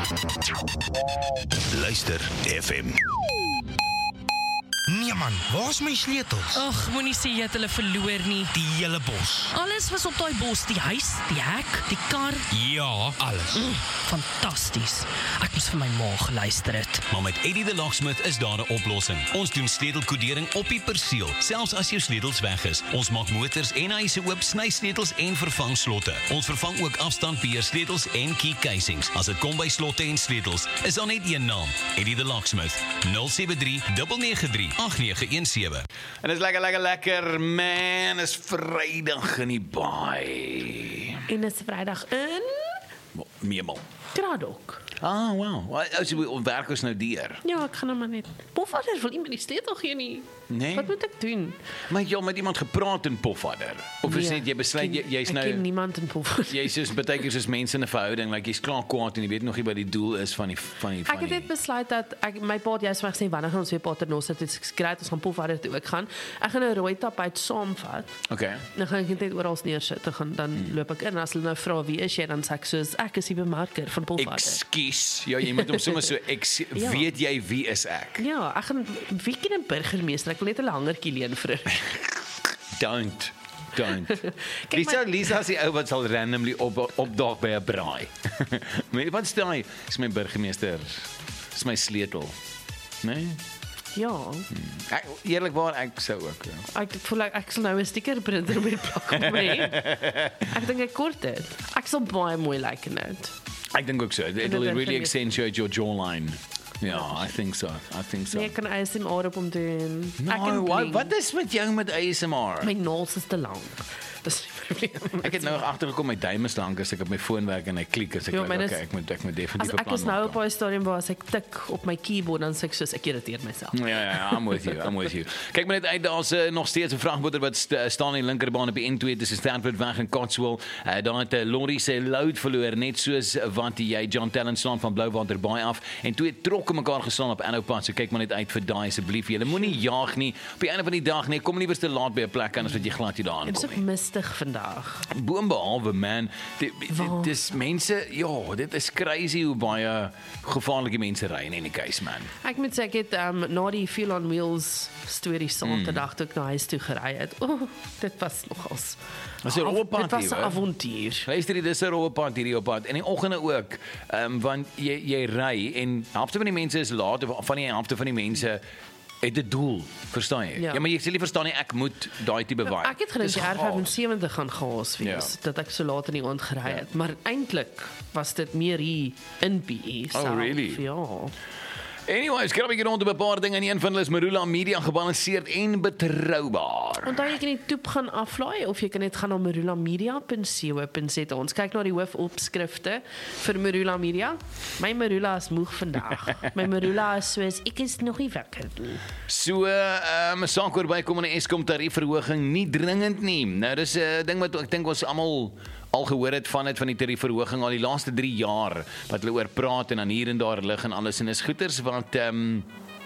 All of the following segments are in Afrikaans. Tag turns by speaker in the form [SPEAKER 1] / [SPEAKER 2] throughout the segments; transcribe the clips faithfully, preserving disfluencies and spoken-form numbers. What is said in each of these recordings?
[SPEAKER 1] Luister F M.
[SPEAKER 2] Nee man, waar is my sleutels?
[SPEAKER 3] Ag, moenie sê jy het hulle verloor nie.
[SPEAKER 2] Die hele bos.
[SPEAKER 3] Alles was op daai bos, die huis, die hek, die kar.
[SPEAKER 2] Ja, alles.
[SPEAKER 3] Mm, fantasties. Ek moes vir my ma geluister het.
[SPEAKER 1] Maar met Eddie the Locksmith is daar 'n oplossing. Ons doen sleutelkodering op die perseel, selfs as jou sleutels weg is. Ons maak motors en huise oop, sny sleutels en vervang slotte. Ons vervang ook afstandbeheer sleutels en key casings. As dit kom by slotte en sleutels, is daar net een naam, Eddie the Locksmith. nul sewe drie nege nege drie agt nege een sewe. En is lekker lekker lekker man, is Vrydag in die baai.
[SPEAKER 4] En is Vrydag in
[SPEAKER 1] Memel.
[SPEAKER 4] Kraddock.
[SPEAKER 1] Ah, wow. As jy werk ons nou deur.
[SPEAKER 4] Ja, ek gaan nou maar net. Pofadder wil nie meer die sleutel gee nie.
[SPEAKER 1] Nee.
[SPEAKER 4] Wat moet ek doen?
[SPEAKER 1] Maar jy al met iemand gepraat in Pofadder? Of is
[SPEAKER 4] Nee,
[SPEAKER 1] net jy besluit jy, jy's
[SPEAKER 4] Ek
[SPEAKER 1] nou
[SPEAKER 4] ken niemand in Pofadder.
[SPEAKER 1] jy's soos baie keer soos mense in 'n verhouding, like jy's klaar kwaad en jy weet nog nie wat die doel is van die van die van
[SPEAKER 4] Ek het
[SPEAKER 1] die.
[SPEAKER 4] net besluit dat ek my pa het juist vir my gesê wanneer gaan ons weer Paternoster toe skryf ons gaan Pofadder toe ook gaan. Ek gaan 'n rooi tapuit saamvat.
[SPEAKER 1] Okay.
[SPEAKER 4] Dan gaan ek dit net oral neersit. Dan gaan dan hmm. loop ek in en as hulle nou vra wie is jy dan sê ek soos ek is die bemarker van Pofadder.
[SPEAKER 1] Ekskuus. Ja, jy moet hom sommer so ek
[SPEAKER 4] Ja.
[SPEAKER 1] weet jy wie is ek?
[SPEAKER 4] Ja, ek gaan wie ken 'n burgemeester? Ek wil net 'n hangertjie leen vir.
[SPEAKER 1] Don't. Don't.
[SPEAKER 4] Kyk,
[SPEAKER 1] Lisa,
[SPEAKER 4] my-
[SPEAKER 1] Lisa is die ou wat sal randomly op opdaag by 'n braai. Maar wat stel hy? Dis my burgemeester. Dis my sleutel. Nee?
[SPEAKER 4] Ja,
[SPEAKER 1] Ek, eerlikwaar ek sou ook. Ja.
[SPEAKER 4] ek voel ek, ek sal nou 'n sticker printer op die plak op my hê. Ek dink ek kort dit. Ek sal baie mooi lyk in dit.
[SPEAKER 1] Ek dink ook so. It'll
[SPEAKER 4] dit
[SPEAKER 1] really
[SPEAKER 4] vind ek-
[SPEAKER 1] accentuate your jawline. Ja, I think so. I think so.
[SPEAKER 4] Nee, ek kan A S M R op hom doen. Ek
[SPEAKER 1] No,
[SPEAKER 4] kan
[SPEAKER 1] wat,
[SPEAKER 4] blink.
[SPEAKER 1] wat is met jou met A S M R?
[SPEAKER 4] My naels is te lank. Dis die probleem.
[SPEAKER 1] Ek het nou agtergekom my duim is lank as ek op my foon werk en hy klik as ek
[SPEAKER 4] Ja,
[SPEAKER 1] like,
[SPEAKER 4] myne
[SPEAKER 1] okay,
[SPEAKER 4] is-
[SPEAKER 1] ek moet ek moet definitief
[SPEAKER 4] As
[SPEAKER 1] 'n
[SPEAKER 4] ek
[SPEAKER 1] plan
[SPEAKER 4] is nou
[SPEAKER 1] maak
[SPEAKER 4] op 'n stadium waar as ek tik op my keyboard dan sê ek soos ek irriteer myself.
[SPEAKER 1] Ja, ja, ja, I'm with you, I'm with you. Kyk maar net uit, daar's uh, nog steeds 'n vragmotor wat st staan in die linkerbaan op die N twee, dis is Stanford weg in Cotswold. Uh, daar het 'n uh, lorry se load verloor, net soos wat jy John Talent staan van Blouwater Baai af en twee trokke mekaar geslaan op Anno pad. So kyk maar net uit vir daai asseblief. Jy moenie jaag nie. Op die einde van die dag nee, kom liewer te laat by 'n plek anders wat jy glad nie daar
[SPEAKER 4] Dit is
[SPEAKER 1] aankom
[SPEAKER 4] ook
[SPEAKER 1] nie.
[SPEAKER 4] mistig vandag.
[SPEAKER 1] Boonbehalwe man, dit, dit dis mense, ja, dit is crazy hoe baie gevaarlike mense ry in die case man.
[SPEAKER 4] Ek moet sê ek het um, na die Fuel on Wheels storie Saterdag toe ek na huis toe gery het. O, oh, dit was nogals.
[SPEAKER 1] Was 'n rowwe pad
[SPEAKER 4] Dit was
[SPEAKER 1] hier,
[SPEAKER 4] 'n
[SPEAKER 1] hoor.
[SPEAKER 4] avontuur.
[SPEAKER 1] Luister, dis 'n rowwe pad hierdie op pad. En die oggende ook. Ehm um, want jy jy ry en helfte van die mense is laat of van die helfte van die mense het 'n doel, verstaan jy?
[SPEAKER 4] Ja.
[SPEAKER 1] Ja, maar jy sê nie verstaan nie, ek moet daai tipe waai.
[SPEAKER 4] Ek het gedink die R vyfensewentig gaan chaos wees
[SPEAKER 1] Ja.
[SPEAKER 4] dat ek so laat in die aand gery het, maar eintlik was dit meer hier in P E self.
[SPEAKER 1] Oh, really?
[SPEAKER 4] Ja.
[SPEAKER 1] Anyways, kan ek rond op 'n paar dinge en een van hulle is Marula Media, gebalanseerd en betroubaar.
[SPEAKER 4] Onthou jy kan die toep gaan aflaai of jy kan net gaan na marula media punt co punt za. Ons kyk na die hoofopskrifte vir Marula Media. My Marula is moeg vandag. My Marula is soos ek is nog nie wakker nie.
[SPEAKER 1] So, ehm um, saak oor bykom aan 'n Eskom tariefverhoging nie dringend nie. Nou dis 'n uh, ding wat ek dink ons almal al gehoor het van dit van die tariefverhoging al die laaste drie jaar wat hulle oor praat en dan hier en daar lig en alles en is goeters wat ehm um,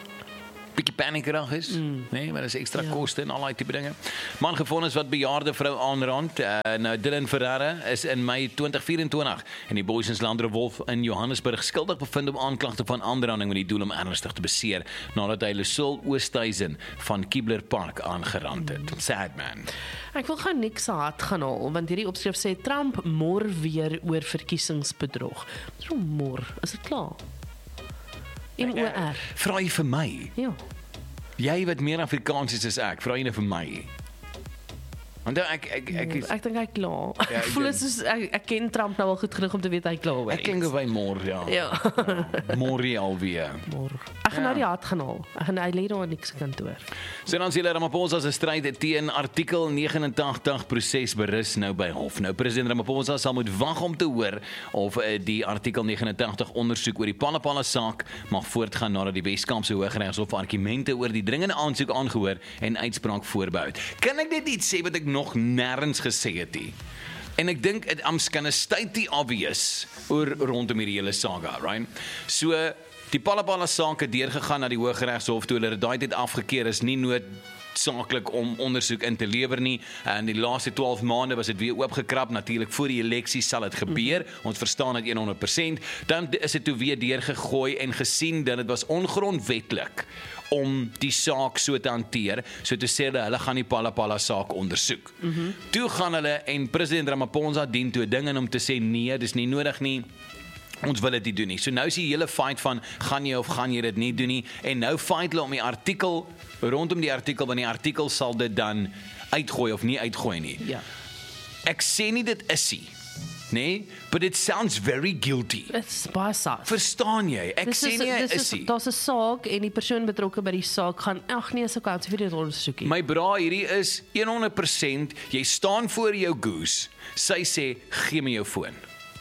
[SPEAKER 1] bietjie paniekerig is, mm. nee, maar dis ekstra
[SPEAKER 4] Ja.
[SPEAKER 1] koste en al daai tipe dinge. Man gefonnis wat bejaarde vrou aanrand, uh, nou Dylan Ferreira is in Mei twintig vyf-en-twintig in die Boysens Landrewolf in Johannesburg skuldig bevind op aanklagte van aanranding met die doel om ernstig te beseer nadat hy Lusul Oosthuizen van Kibler Park aangerand het. Mm. Sad man.
[SPEAKER 4] Ek wil gou niks se hart gaan haal want hierdie opskrif sê Trump mor weer oor verkiesingsbedrog. So mor, is dit klaar? M O R.
[SPEAKER 1] Vra jy vir my?
[SPEAKER 4] Ja.
[SPEAKER 1] Jy wat meer Afrikaans is as ek, vra jy nou vir my? Want ek ek ek is
[SPEAKER 4] Ek dink hy klaar.
[SPEAKER 1] Ja,
[SPEAKER 4] Ek
[SPEAKER 1] ek
[SPEAKER 4] voel
[SPEAKER 1] dink-
[SPEAKER 4] dit soos ek, ek ken Trump nou al goed genoeg om te weet hy klaar oor.
[SPEAKER 1] ek klink of hy mor, ja.
[SPEAKER 4] Ja.
[SPEAKER 1] Morrie alweer.
[SPEAKER 4] Mor. Ek gaan nou die hart gaan haal. Ek gaan hy lê daar in niks kantoor.
[SPEAKER 1] So dan sê hulle Ramaphosa se stryd teen artikel negenentagtig proses berus nou by hof. Nou president Ramaphosa sal moet wag om te hoor of uh, die artikel negenentagtig ondersoek oor die Palapala saak mag voortgaan nadat die Weskaapse Hooggeregshof argumente oor die dringende aansoek aangehoor en uitspraak voorbehou het. Kan ek net iets sê wat ek nog nêrens gesê het nie? En ek dink it I'm gonna state the obvious oor rondom hierdie hele saga, right? So die Palapala saak het deurgegaan na die Hooggeregshof toe hulle dit daai tyd afgekeur is nie nood saaklik om ondersoek in te lewer nie. In die laaste twaalf maande was dit weer oopgekrap. Natuurlik voor die eleksie sal dit gebeur. Mm-hmm. Ons verstaan dit honderd persent. Dan is dit toe weer deurgegooi en gesien dat dit was ongrondwetlik om die saak so te hanteer, so te sê hulle, hulle gaan die Palapala saak ondersoek. Mm-hmm. Toe gaan hulle en president Ramaphosa dien toe 'n ding in om te sê nee, dis nie nodig nie. Ons wil dit nie doen nie. So nou is die hele fight van, gaan jy of gaan jy dit nie doen nie, en nou fight hulle om die artikel, rondom die artikel, want die artikel sal dit dan uitgooi of nie uitgooi nie.
[SPEAKER 4] Ja.
[SPEAKER 1] Ek sê nie dit is nie, nee, but it sounds very guilty.
[SPEAKER 4] Dit's baie saas.
[SPEAKER 1] Verstaan jy? Ek
[SPEAKER 4] Dis
[SPEAKER 1] sê
[SPEAKER 4] is-
[SPEAKER 1] nie
[SPEAKER 4] dis
[SPEAKER 1] is
[SPEAKER 4] is-
[SPEAKER 1] nie.
[SPEAKER 4] Daar's 'n saak en die persoon betrokke by die saak gaan, ag nee, so kan sy vir dit ondersoek nie.
[SPEAKER 1] My bra, hierdie is honderd persent, jy staan voor jou goose, sy sê, gee my jou foon.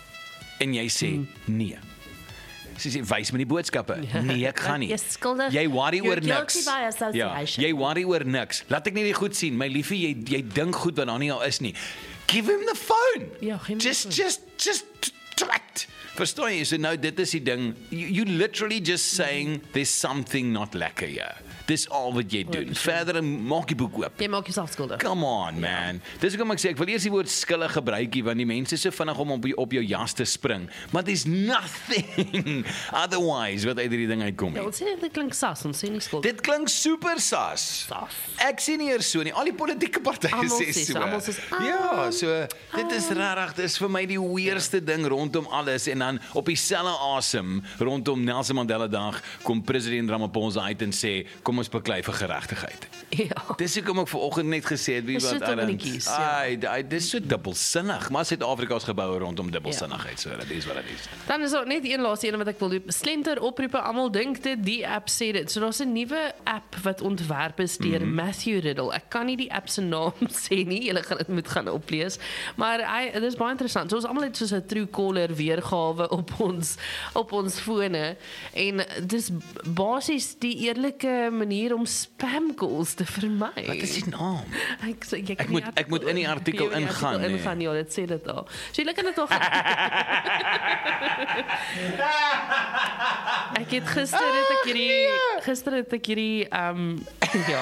[SPEAKER 1] En jy sê, hmm. nee. Sy sê, wys my die boodskappe. Nee, ek gaan nie.
[SPEAKER 4] Jy is skuldig.
[SPEAKER 1] Jy worry
[SPEAKER 4] You're
[SPEAKER 1] oor niks.
[SPEAKER 4] guilty by
[SPEAKER 1] Ja,
[SPEAKER 4] association.
[SPEAKER 1] jy worry oor niks. Laat ek nie die goed sien. My liefie, jy, jy dink goed wat daar nie al is nie. Give him the phone.
[SPEAKER 4] Ja, gee hom die
[SPEAKER 1] just,
[SPEAKER 4] phone.
[SPEAKER 1] just, just, twat. Verstaan jy? So nou, dit is die ding. You, you literally just saying, there's something not lekker hier. Dis al wat jy doen. Verder maak die boek oop.
[SPEAKER 4] Jy maak jouself skuldig.
[SPEAKER 1] Come on, man. Dis hoekom ek sê, ek wil eers die woord skuldig gebruik hier, want die mense is so vinnig om op, op jou jas te spring. Maar there's nothing otherwise wat uit hierdie ding uitkom
[SPEAKER 4] Ja,
[SPEAKER 1] nie.
[SPEAKER 4] ons sê dit klink sas, ons sê nie skuldig.
[SPEAKER 1] Dit klink super sas.
[SPEAKER 4] Sas.
[SPEAKER 1] Ek sien nie eers so nie. Al die politieke partye
[SPEAKER 4] Almal
[SPEAKER 1] sê
[SPEAKER 4] sê so,
[SPEAKER 1] so.
[SPEAKER 4] almal sê so, ah,
[SPEAKER 1] Ja, so dit is regtig, dis vir my die weerste ding rondom alles, en dan op dieselfde asem rondom Nelson Mandela Dag kom president Ramaphosa uit en sê, kom ons beklei vir geregtigheid.
[SPEAKER 4] Ja.
[SPEAKER 1] Dis hoekom ek vanoggend net gesê het, wie
[SPEAKER 4] Dis
[SPEAKER 1] wat
[SPEAKER 4] so dubbeltjies, ja.
[SPEAKER 1] Ai, ai, dis so dubbelsinnig, maar Suid-Afrika is gebou rondom dubbelsinnigheid, so dit is wat dit is.
[SPEAKER 4] Dan is daar net een laaste een wat ek wil doen. Slenter oproepe, almal dink dit, die app sê dit. So daar's 'n nuwe app wat ontwerp is deur mm-hmm. Matthew Riddle. Ek kan nie die app se naam sê nie. Julle gaan dit moet gaan oplees. Maar hy dit is baie interessant. So ons almal het soos 'n Truecaller weergawe op ons op ons fone en dis basies die eerlike manier om spam calls te vermy.
[SPEAKER 1] Wat is die naam?
[SPEAKER 4] Ek sê jy kan
[SPEAKER 1] Ek
[SPEAKER 4] die
[SPEAKER 1] moet-
[SPEAKER 4] artikel-
[SPEAKER 1] ek moet in die artikel
[SPEAKER 4] jy moet in die
[SPEAKER 1] ingaan,
[SPEAKER 4] artikel
[SPEAKER 1] nee.
[SPEAKER 4] ingaan, ja, dit sê dit al. So jy kan dit al Ek het gister het ek hierdie gister het ek hierdie ehm um, ja.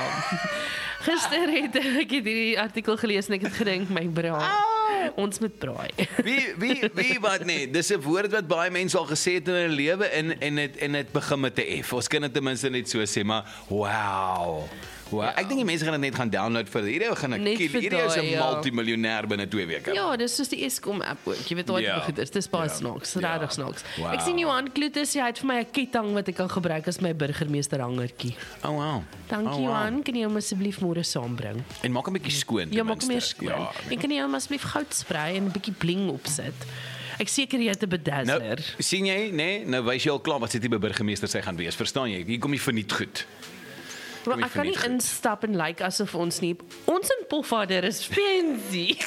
[SPEAKER 4] Gister het ek hierdie artikel gelees en ek het gedink my bra. Ons moet braai.
[SPEAKER 1] Wie wie wie wat nee, dis 'n woord wat baie mense al gesê het in hulle lewe en en dit en dit begin met 'n F. Ons kan dit ten minste net so sê, maar wow. Wow. Ja. Ek dink die mense gaan dit net gaan download vir hierdie gaan ek
[SPEAKER 4] Net
[SPEAKER 1] kill.
[SPEAKER 4] vir
[SPEAKER 1] Hierdie is
[SPEAKER 4] daai,
[SPEAKER 1] 'n
[SPEAKER 4] ja.
[SPEAKER 1] multimiljonair binne twee weke.
[SPEAKER 4] Ja, dis soos die Eskom app ook. Jy weet daai
[SPEAKER 1] Ja.
[SPEAKER 4] tipe goeders. Dis baie
[SPEAKER 1] Ja.
[SPEAKER 4] snaaks,
[SPEAKER 1] Ja.
[SPEAKER 4] regtig snaaks.
[SPEAKER 1] Wow.
[SPEAKER 4] Ek sien Johan Kloete sê hy het vir my 'n ketting wat ek kan gebruik as my burgemeester hangertjie.
[SPEAKER 1] Oh wow.
[SPEAKER 4] Dankie
[SPEAKER 1] oh, wow.
[SPEAKER 4] Johan, kan jy hom asseblief môre saambring?
[SPEAKER 1] En maak 'n bietjie skoon.
[SPEAKER 4] Ja,
[SPEAKER 1] ten
[SPEAKER 4] maak hom meer
[SPEAKER 1] minste.
[SPEAKER 4] skoon.
[SPEAKER 1] Ja.
[SPEAKER 4] En kan jy hom asseblief goud sprei en 'n bietjie bling opsit? Ek seker jy het 'n
[SPEAKER 1] Nou,
[SPEAKER 4] bedazzler.
[SPEAKER 1] sien jy, nee, nou wys jy al klaar wat se tipe burgemeester sy gaan wees. Verstaan jy? Hier kom jy verniet goed.
[SPEAKER 4] Maar
[SPEAKER 1] jy
[SPEAKER 4] ek kan nie
[SPEAKER 1] verniet goed.
[SPEAKER 4] instap en lyk like asof ons nie ons in Pofadder is fancy.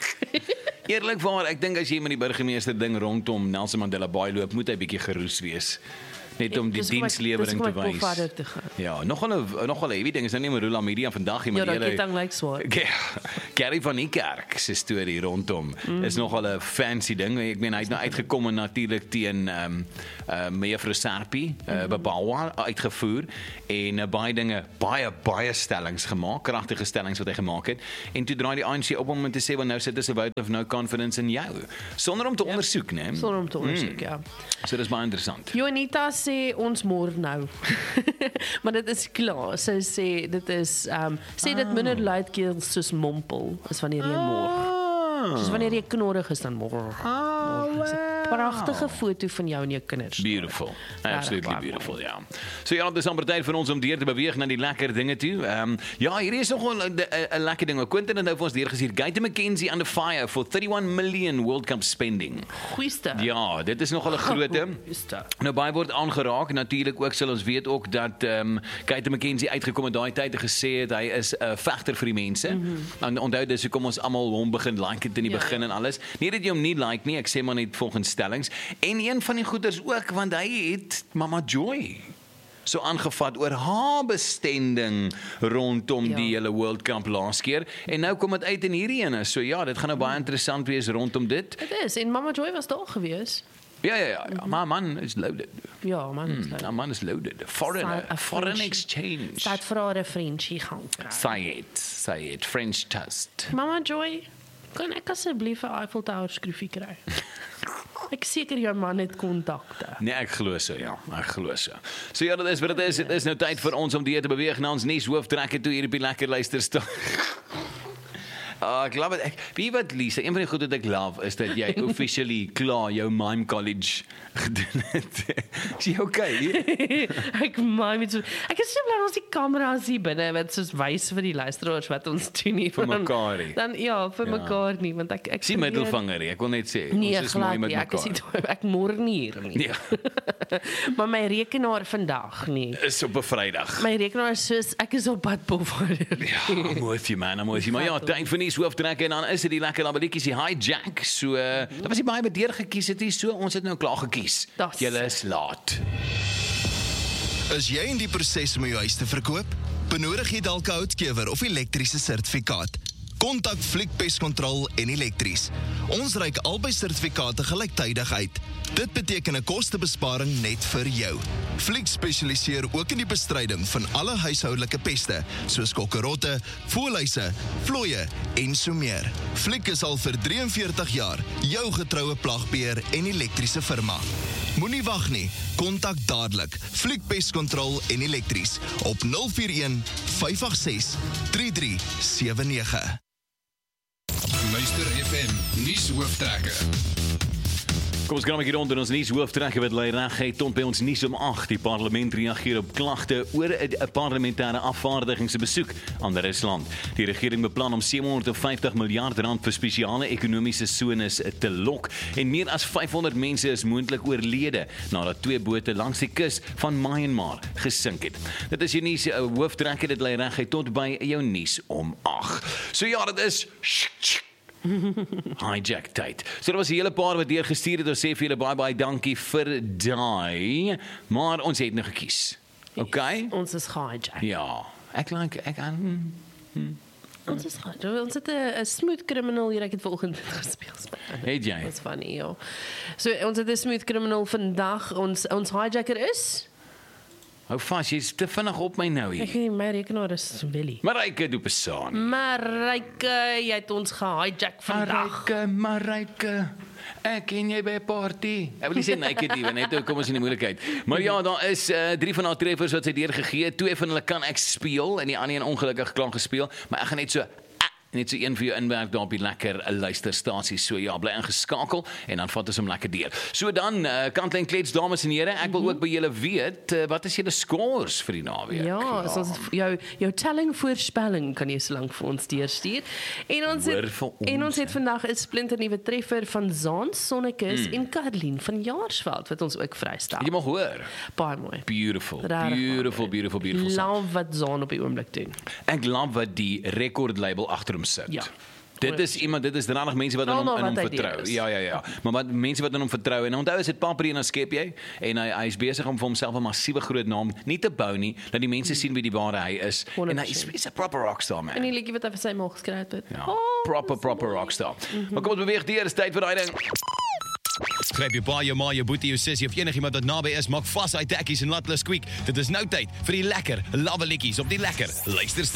[SPEAKER 1] Eerlikwaar, ek dink as jy met die burgemeester ding rondom Nelson Mandela Bay loop, moet hy bietjie geroes wees. Net om die
[SPEAKER 4] Dis hoekom ek-
[SPEAKER 1] dienslewering
[SPEAKER 4] dis
[SPEAKER 1] te
[SPEAKER 4] hoekom ek
[SPEAKER 1] wys.
[SPEAKER 4] Pofadder toe gaan.
[SPEAKER 1] Ja, nog 'n nog 'n heavy ding is nou nie Marula Media vandag nie,
[SPEAKER 4] Ja,
[SPEAKER 1] maar
[SPEAKER 4] daai
[SPEAKER 1] die
[SPEAKER 4] ketting lyk swaar.
[SPEAKER 1] Gary van die Kerk se storie rondom mm. is nogal 'n fancy ding. Ek meen hy het nou uitgekom en natuurlik teen ehm um, uh, mevrou Serpie uh,
[SPEAKER 4] Mhm.
[SPEAKER 1] Babawa uitgevoer en uh, baie dinge, baie baie stellings gemaak, kragtige stellings wat hy gemaak het. En toe draai die A N C op hom om te sê, "Wel nou sit is 'n vote of no confidence in jou," sonder om te ja. ondersoek, né?
[SPEAKER 4] Sonder om te ondersoek, mm. ja.
[SPEAKER 1] So dis baie interessant.
[SPEAKER 4] Jonita sê ons môre nou. Maar dit is klaar. Sy sê dit is ehm um, sê dit minder luidkeels soos mompel is wanneer jy môre. Soos wanneer jy knorrig is dan môre.
[SPEAKER 1] Oh,
[SPEAKER 4] Pragtige foto van jou en jou kinders.
[SPEAKER 1] Beautiful. Absolutely
[SPEAKER 4] baie
[SPEAKER 1] beautiful, ja. So ja, dis amper tyd vir ons om deur te beweeg na die lekker dinge toe. Ehm um, ja, hier is nogal 'n lekker ding. Quentin het nou vir ons deurgestuur. Gaita McKenzie under fire for thirty-one million World Cup spending.
[SPEAKER 4] Goeieste.
[SPEAKER 1] Ja, dit is nogal 'n groote.
[SPEAKER 4] Goeieste.
[SPEAKER 1] Nou baie word aangeraak. Natuurlik ook sal ons weet ook dat ehm um, Gaita McKenzie uitgekom het daai tyd en gesê het hy is 'n uh, vegter vir die mense. Mm -hmm. En onthou dis hoekom ons almal hom begin like het in die
[SPEAKER 4] Ja,
[SPEAKER 1] begin
[SPEAKER 4] ja.
[SPEAKER 1] en alles. Nie dat jy hom nie like nie, ek sê maar net volgens stellings. En een van die goeders ook want hy het Mama Joy so aangevat oor haar bestending rondom
[SPEAKER 4] Ja.
[SPEAKER 1] die hele World Cup laas keer en nou kom dit uit in hierdie ene. So ja, dit gaan nou baie interessant wees rondom dit.
[SPEAKER 4] Dit is en Mama Joy was daar gewees.
[SPEAKER 1] Ja ja ja, ja. Maar man is loaded.
[SPEAKER 4] Ja, man is
[SPEAKER 1] Hmm,
[SPEAKER 4] loaded.
[SPEAKER 1] nou man is loaded. Foreign,
[SPEAKER 4] Staat 'n
[SPEAKER 1] foreign
[SPEAKER 4] Frenchie.
[SPEAKER 1] exchange.
[SPEAKER 4] Staat vir haar 'n Frenchie gaan kry.
[SPEAKER 1] Say it, say it. French toast.
[SPEAKER 4] Mama Joy, kan ek asseblief 'n Eiffel Tower skroefie kry? Ek seker jou man het kontakte.
[SPEAKER 1] Nee, ek glo so, ja. Ek glo so. So ja, dit is wat dit is. Dit is nou tyd vir ons om die te beweeg na ons nuus hooftrekke toe hier op die lekker luister staan. Ah, ek glo ek wie wat Lisa, een van die goed wat ek love is dat jy officially klaar jou mime college gedoen het. Is jy okay?
[SPEAKER 4] Ek maak met so ek is so bly ons die kameras hier binne wat soos wys vir die luisteraars wat ons doen nie
[SPEAKER 1] Vir mekaar nie.
[SPEAKER 4] Dan ja, vir
[SPEAKER 1] Ja.
[SPEAKER 4] mekaar nie, want ek ek
[SPEAKER 1] Sien
[SPEAKER 4] probeer-
[SPEAKER 1] middelvinger, ek wil net sê,
[SPEAKER 4] Nee,
[SPEAKER 1] ons is mooi
[SPEAKER 4] glad
[SPEAKER 1] met
[SPEAKER 4] nie. Ek is
[SPEAKER 1] mekaar.
[SPEAKER 4] nie ek mor nie hier nie.
[SPEAKER 1] Nee,
[SPEAKER 4] Maar my rekenaar vandag nie.
[SPEAKER 1] is op 'n Vrydag.
[SPEAKER 4] My rekenaar is soos ek is op pad Boulevard.
[SPEAKER 1] Ja, I'm with you man, I'm with you. Maar ja, tyd vir nuus hooftrekke en dan is dit die lekker labelletjies, die hijack. So, uh, dit was nie baie wat deur gekies het nie, so ons het nou klaar gekies.
[SPEAKER 4] Das.
[SPEAKER 1] Julle is laat.
[SPEAKER 5] Is jy in die proses om jou huis te verkoop? Benodig jy dalk 'n houtkewer of elektriese sertifikaat? Kontak Fliek Pestkontrol en Elektries. Ons reik albei sertifikate gelyktydig uit. Dit beteken 'n kostebesparing net vir jou. Fliek spesialiseer ook in die bestryding van alle huishoudelike peste, soos kokkerotte, voëlhuise, vlooie en so meer. Fliek is al vir drie en veertig jaar jou getroue plagbeheer en elektriese firma. Moenie wag nie. Kontak dadelik Fliek Pestkontrol en Elektries op nul vier een, vyf agt ses, drie drie sewe nege.
[SPEAKER 2] Luister F M, nuus hooftrekke.
[SPEAKER 1] Kom ons gaan 'n bietjie rond in ons nuus hooftrekke wat lei reg tot by ons nuus om agt. Die parlement reageer op klagte oor 'n parlementêre afvaardiging se besoek aan Rusland. Die regering beplan om sewenhonderdvyftig miljard rand vir spesiale ekonomiese sones te lok en meer as vyfhonderd mense is moontlik oorlede nadat twee bote langs die kus van Myanmar gesink het. Dit is jou nuus hooftrekke, dit lei reg tot by jou nuus om agt. So ja, dit is hijack tyd. So daar was 'n hele paar wat deur gestuur het. Ons sê vir julle baie baie dankie vir daai. Maar ons het nou gekies. Okay?
[SPEAKER 4] Ons is gehijack.
[SPEAKER 1] Ja. Ek like ek aan
[SPEAKER 4] Ons is gehijack. Ons het 'n 'n smooth criminal hier ek het vanoggend gespeel.
[SPEAKER 1] het jy.
[SPEAKER 4] Dit's funny, ja. So ons het 'n smooth criminal vandag. Ons ons hijacker is
[SPEAKER 1] Hou vas, jy's te vinnig op my nou
[SPEAKER 4] Ek
[SPEAKER 1] hier.
[SPEAKER 4] weet my rekenaar is Willie.
[SPEAKER 1] Mareike Dupesan.
[SPEAKER 4] Mareike, jy het ons gehijack vandag.
[SPEAKER 1] Mareike, Mareike. Ek ken jy by 'n party. Ek wil nie sê negative net toe kom ons in die moeilikheid. Maar ja, daar is uh, drie van haar treffers wat sy deurgegee het. Twee van hulle kan ek speel en die ander een ongelukkig klaar gespeel, maar ek gaan net so net so een vir jou inwerk daar op die lekker luisterstasie. So ja, bly ingeskakel en dan vat ons hom lekker deur. So dan uh, Kantlyn Klets, dames en here, ek wil ook by julle weet, uh, wat is julle scores vir die naweek?
[SPEAKER 4] Ja, so ons het jou jou telling voorspelling kan jy so lank vir ons deurstuur. En ons
[SPEAKER 1] Hoor
[SPEAKER 4] het
[SPEAKER 1] vir ons,
[SPEAKER 4] en ons het
[SPEAKER 1] hè.
[SPEAKER 4] vandag 'n splinternuwe treffer van Zaan Sonnekus mm. en Karlien van Jaarsveld wat ons ook vrystel.
[SPEAKER 1] Jy mag hoor.
[SPEAKER 4] Baie mooi.
[SPEAKER 1] Beautiful,
[SPEAKER 4] Regtig
[SPEAKER 1] beautiful,
[SPEAKER 4] mooi.
[SPEAKER 1] beautiful, beautiful. song.
[SPEAKER 4] Love wat Zaan op die oomblik doen.
[SPEAKER 1] Ek love wat die rekordlabel agter hom sit.
[SPEAKER 4] Ja.
[SPEAKER 1] Dit is iemand, dit is regtig mense wat aan hom
[SPEAKER 4] Almal
[SPEAKER 1] in hom
[SPEAKER 4] wat hy deur
[SPEAKER 1] vertrou.
[SPEAKER 4] is.
[SPEAKER 1] Ja, ja, ja. Maar wat mense wat aan hom vertrou en onthou as dit Papri en dan skep jy en hy hy is besig om vir homself 'n massiewe groot naam nie te bou nie, dat die mense sien wie die ware hy is. En hy is he's a proper rockstar man.
[SPEAKER 4] En die liedjie wat hy vir sy maag geskryf het.
[SPEAKER 1] Ja,
[SPEAKER 4] Oh,
[SPEAKER 1] proper proper rockstar. Maar kom ons beweeg deur, is tyd vir daai ding.
[SPEAKER 6] Gryp jou pa, jou ma, jou boetie, jou sussie of enigiemand wat naby is, maak vas uit tekkies en laat hulle squeak. Dit is nou tyd vir die lekker lawwe liedjies op die lekker luisterstasie.